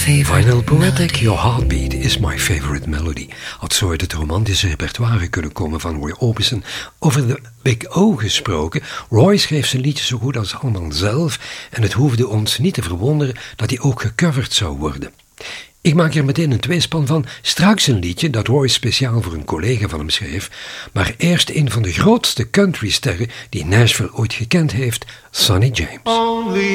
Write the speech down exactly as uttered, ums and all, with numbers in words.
favorite Vinyl Poetic, melody. Your Heartbeat is my favorite melody. Had zo uit het romantische repertoire kunnen komen van Roy Orbison. Over de Big O gesproken, Roy schreef zijn liedjes zo goed als allemaal zelf en het hoefde ons niet te verwonderen dat hij ook gecoverd zou worden. Ik maak er meteen een tweespan van, straks een liedje dat Roy speciaal voor een collega van hem schreef, maar eerst een van de grootste countrysterren die Nashville ooit gekend heeft, Sonny James. Only